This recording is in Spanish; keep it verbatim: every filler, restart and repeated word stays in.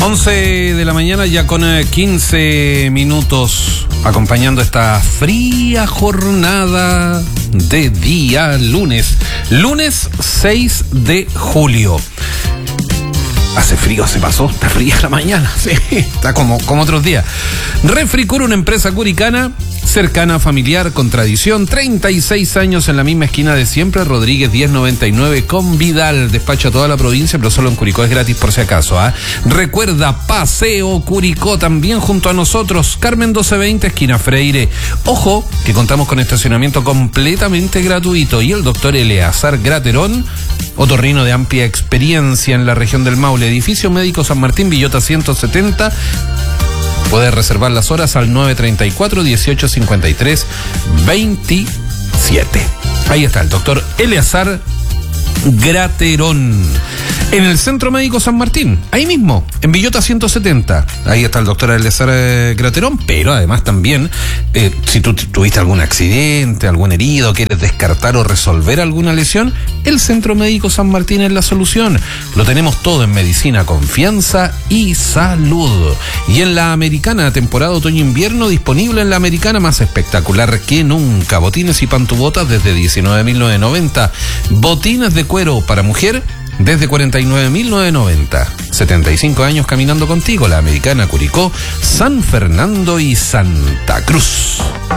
once de la mañana ya con quince minutos, acompañando esta fría jornada de día lunes, lunes seis de julio. Hace frío, se pasó, está fría la mañana, sí, está como, como otros días. Refricur, una empresa curicana, cercana, familiar, con tradición, treinta y seis años en la misma esquina de siempre, Rodríguez diez noventa y nueve con Vidal, despacha a toda la provincia, pero solo en Curicó es gratis por si acaso, ¿ah? ¿eh? Recuerda, Paseo Curicó, también junto a nosotros, Carmen doce veinte, esquina Freire. Ojo, que contamos con estacionamiento completamente gratuito, y el doctor Eleazar Graterón, otorrino de amplia experiencia en la región del Maule, edificio médico San Martín, Villota ciento setenta. Puedes reservar las horas al nueve treinta y cuatro, dieciocho cincuenta y tres, veintisiete. Ahí está el doctor Eleazar Graterón. En el Centro Médico San Martín, ahí mismo, en Villota ciento setenta. Ahí está el doctor Eleazar eh, Graterón, pero además también, eh, si tú tuviste algún accidente, algún herido, quieres descartar o resolver alguna lesión, el Centro Médico San Martín es la solución. Lo tenemos todo en medicina, confianza y salud. Y en la Americana, temporada otoño-invierno, disponible en la Americana, más espectacular que nunca. Botines y pantubotas desde diecinueve mil novecientos noventa. Botines de cuero para mujer desde cuarenta y nueve mil novecientos noventa. setenta y cinco años caminando contigo, la Americana, Curicó, San Fernando y Santa Cruz.